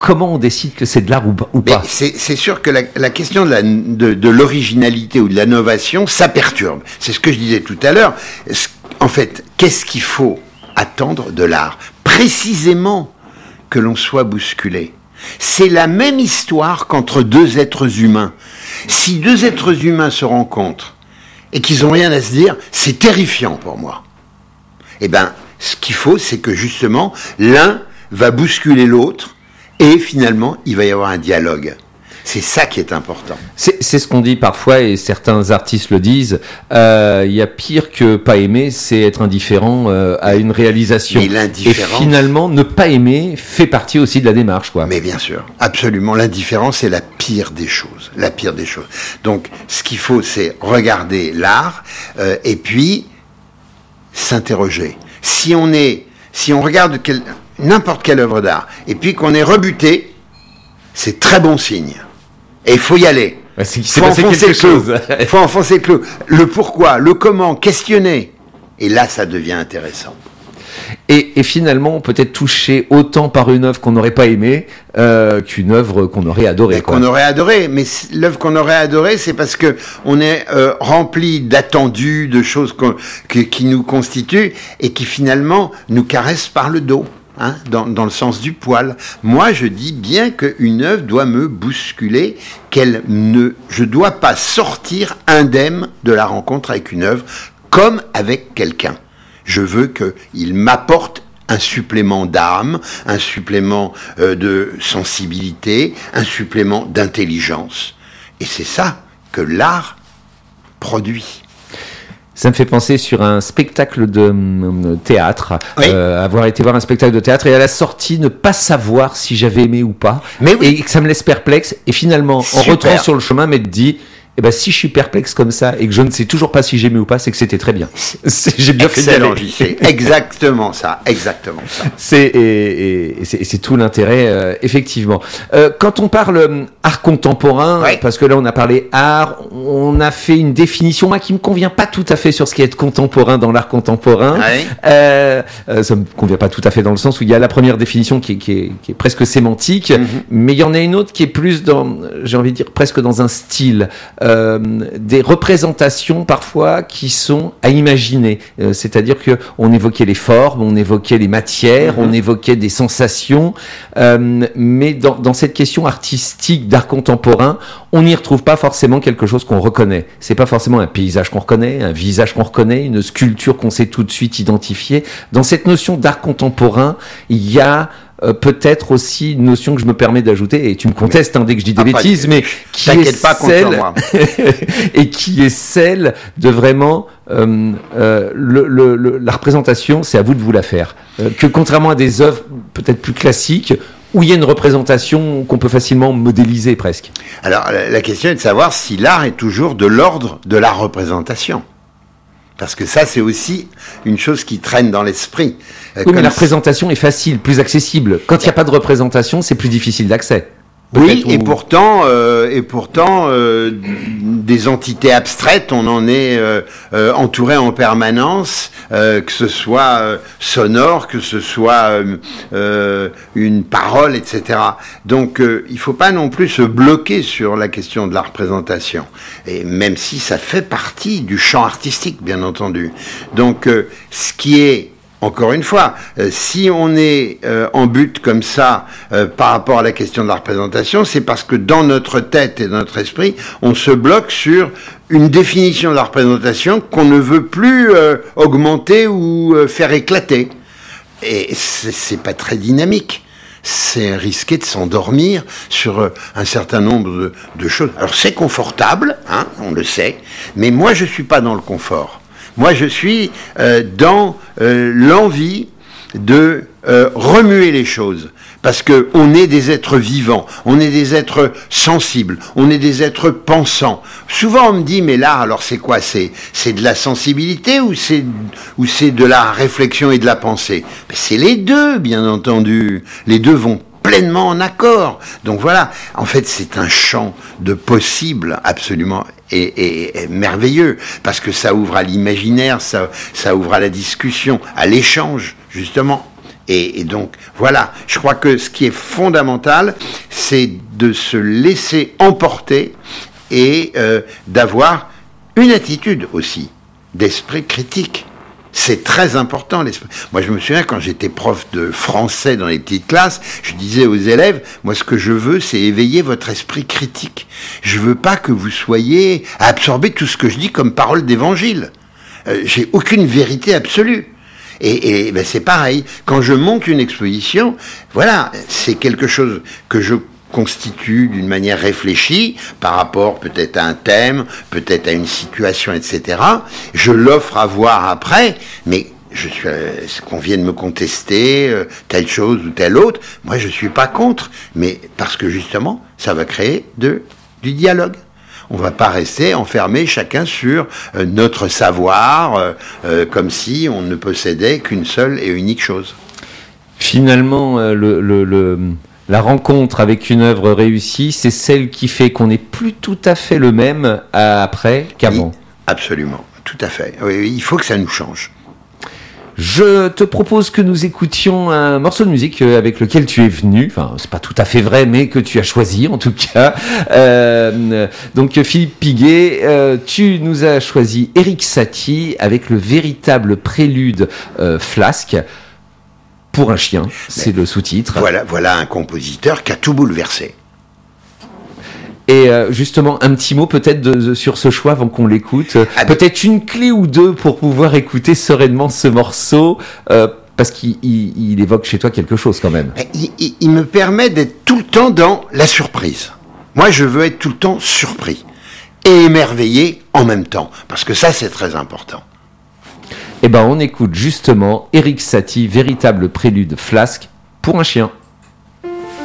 comment on décide que c'est de l'art ou pas? C'est sûr que la question de l'originalité ou de l'innovation, ça perturbe. C'est ce que je disais tout à l'heure. En fait, qu'est-ce qu'il faut attendre de l'art? Précisément que l'on soit bousculé. C'est la même histoire qu'entre deux êtres humains. Si deux êtres humains se rencontrent et qu'ils n'ont rien à se dire, c'est terrifiant pour moi. Eh bien, ce qu'il faut, c'est que justement, l'un va bousculer l'autre et finalement, il va y avoir un dialogue. C'est ça qui est important. C'est ce qu'on dit parfois, et certains artistes le disent, il y a pire que pas aimer, c'est être indifférent à une réalisation. Mais l'indifférence... Et finalement, ne pas aimer fait partie aussi de la démarche, quoi. Mais bien sûr, absolument. L'indifférence est la pire des choses. La pire des choses. Donc, ce qu'il faut, c'est regarder l'art et puis s'interroger. Si on regarde n'importe quelle œuvre d'art et puis qu'on est rebuté, c'est très bon signe. Et il faut y aller. Il faut enfoncer quelque chose. Il faut enfoncer le clou. Le pourquoi, le comment, questionner. Et là, ça devient intéressant. Et finalement, peut-être touché autant par une œuvre qu'on n'aurait pas aimée qu'une œuvre qu'on aurait adorée. Qu'on aurait adorée. Mais l'œuvre qu'on aurait adorée, c'est parce que on est rempli d'attendus, de choses qui nous constituent et qui finalement nous caressent par le dos. Hein, dans le sens du poil. Moi, je dis bien qu'une œuvre doit me bousculer, je dois pas sortir indemne de la rencontre avec une œuvre, comme avec quelqu'un. Je veux qu'il m'apporte un supplément d'âme, un supplément de sensibilité, un supplément d'intelligence. Et c'est ça que l'art produit. Ça me fait penser sur un spectacle de théâtre, oui. Avoir été voir un spectacle de théâtre et à la sortie ne pas savoir si j'avais aimé ou pas, mais oui. Et que ça me laisse perplexe et finalement en rentrant sur le chemin m'être dit si je suis perplexe comme ça et que je ne sais toujours pas si j'ai aimé ou pas, c'est que c'était très bien. J'ai bien fait d'y aller. C'est exactement ça. C'est tout l'intérêt, effectivement. Quand on parle art contemporain, ouais. Parce que là on a parlé art, on a fait une définition moi qui me convient pas tout à fait sur ce qui est contemporain dans l'art contemporain. Ouais. Ça me convient pas tout à fait dans le sens où il y a la première définition qui est presque sémantique, mais il y en a une autre qui est plus dans, j'ai envie de dire presque dans un style. Des représentations parfois qui sont à imaginer, c'est-à-dire que on évoquait les formes, on évoquait les matières, on évoquait des sensations, mais dans cette question artistique d'art contemporain, on n'y retrouve pas forcément quelque chose qu'on reconnaît. C'est pas forcément un paysage qu'on reconnaît, un visage qu'on reconnaît, une sculpture qu'on sait tout de suite identifier. Dans cette notion d'art contemporain, il y a peut-être aussi une notion que je me permets d'ajouter, et tu me contestes dès que je dis des bêtises, mais qui est celle et qui est celle de vraiment la représentation, c'est à vous de vous la faire. Que contrairement à des œuvres peut-être plus classiques, où il y a une représentation qu'on peut facilement modéliser presque. Alors la question est de savoir si l'art est toujours de l'ordre de la représentation. Parce que ça, c'est aussi une chose qui traîne dans l'esprit. Oui, mais la représentation est facile, plus accessible. Quand il n'y a pas de représentation, c'est plus difficile d'accès. Oui, et pourtant, des entités abstraites, on en est entouré en permanence, que ce soit sonore, que ce soit une parole, etc. Donc, il faut pas non plus se bloquer sur la question de la représentation, et même si ça fait partie du champ artistique, bien entendu. Donc, ce qui est encore une fois, si on est en butte comme ça par rapport à la question de la représentation, c'est parce que dans notre tête et dans notre esprit, on se bloque sur une définition de la représentation qu'on ne veut plus augmenter ou faire éclater. Et c'est pas très dynamique. C'est risqué de s'endormir sur un certain nombre de choses. Alors c'est confortable, on le sait, mais moi je suis pas dans le confort. Moi, je suis dans l'envie de remuer les choses, parce que on est des êtres vivants, on est des êtres sensibles, on est des êtres pensants. Souvent, on me dit, mais l'art, alors c'est quoi ? C'est de la sensibilité ou c'est de la réflexion et de la pensée ? Mais c'est les deux, bien entendu. Les deux vont pleinement en accord. Donc voilà, en fait, c'est un champ de possibles absolument et merveilleux, parce que ça ouvre à l'imaginaire, ça ouvre à la discussion, à l'échange, justement. Et donc, voilà, je crois que ce qui est fondamental, c'est de se laisser emporter et d'avoir une attitude aussi d'esprit critique. C'est très important, l'esprit. Moi, je me souviens, quand j'étais prof de français dans les petites classes, je disais aux élèves, moi, ce que je veux, c'est éveiller votre esprit critique. Je veux pas que vous soyez à absorber tout ce que je dis comme parole d'évangile. J'ai aucune vérité absolue. Et ben, c'est pareil. Quand je monte une exposition, voilà, c'est quelque chose que je constitue d'une manière réfléchie par rapport peut-être à un thème, peut-être à une situation, etc. Je l'offre à voir après, mais qu'on vienne me contester telle chose ou telle autre, moi je suis pas contre, mais parce que justement, ça va créer du dialogue. On va pas rester enfermé chacun sur notre savoir, comme si on ne possédait qu'une seule et unique chose. Finalement, la rencontre avec une œuvre réussie, c'est celle qui fait qu'on n'est plus tout à fait le même après qu'avant. Oui, absolument, tout à fait. Oui, il faut que ça nous change. Je te propose que nous écoutions un morceau de musique avec lequel tu es venu. Enfin, c'est pas tout à fait vrai, mais que tu as choisi en tout cas. Donc Philippe Piguet, tu nous as choisi Erik Satie avec le véritable prélude Flasque. Pour un chien, c'est le sous-titre. Voilà un compositeur qui a tout bouleversé. Et justement, un petit mot peut-être sur ce choix avant qu'on l'écoute. Peut-être une clé ou deux pour pouvoir écouter sereinement ce morceau, parce qu'il évoque chez toi quelque chose quand même. Il me permet d'être tout le temps dans la surprise. Moi, je veux être tout le temps surpris et émerveillé en même temps, parce que ça, c'est très important. Eh ben, on écoute justement Erik Satie, véritable prélude Flasque pour un chien.